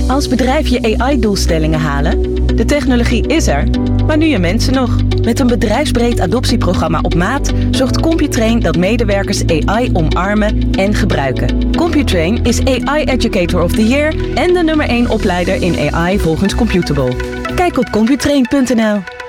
Als bedrijf je AI-doelstellingen halen? De technologie is er, maar nu je mensen nog. Met een bedrijfsbreed adoptieprogramma op maat zorgt Computrain dat medewerkers AI omarmen en gebruiken. Computrain is AI Educator of the Year en de #1 opleider in AI volgens Computable. Kijk op computrain.nl.